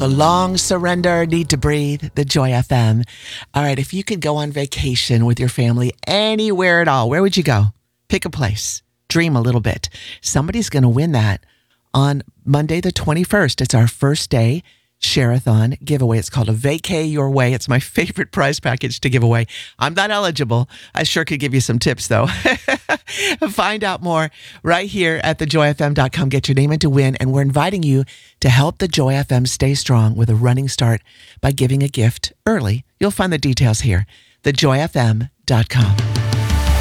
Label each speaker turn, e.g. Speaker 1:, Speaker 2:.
Speaker 1: The long surrender, need to breathe, the Joy FM. All right, if you could go on vacation with your family anywhere at all, where would you go? Pick a place. Dream a little bit. Somebody's going to win that on Monday the 21st. It's our first day Share-a-thon giveaway. It's called a Vacay Your Way. It's my favorite prize package to give away. I'm not eligible. I sure could give you some tips, though. Find out more right here at thejoyfm.com. Get your name in to win, and we're inviting you to help the Joy FM stay strong with a running start by giving a gift early. You'll find the details here, thejoyfm.com.